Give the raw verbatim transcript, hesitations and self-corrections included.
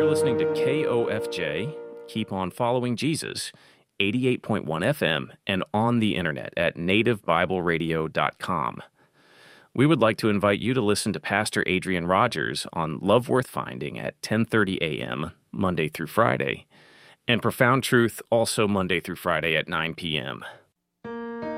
listening to K O F J, Keep On Following Jesus, eighty-eight point one F M, and on the internet at native bible radio dot com. We would like to invite you to listen to Pastor Adrian Rogers on Love Worth Finding at ten thirty a.m. Monday through Friday, and Profound Truth also Monday through Friday at nine p.m.